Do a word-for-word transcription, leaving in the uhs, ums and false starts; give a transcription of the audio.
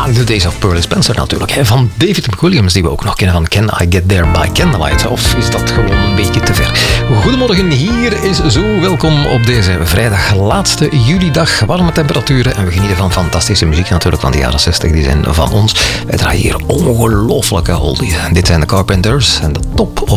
The Days of Pearly Spencer natuurlijk. Hè, van David Williams, die we ook nog kennen van Can I Get There by Candlelight? Of is dat gewoon een beetje te ver? Goedemorgen, hier is Zo. Welkom op deze vrijdag, laatste julidag. Warme temperaturen en we genieten van fantastische muziek natuurlijk, want de jaren zestig die zijn van ons. Wij draaien hier ongelooflijke oldies. Dit zijn de Carpenters en de Top of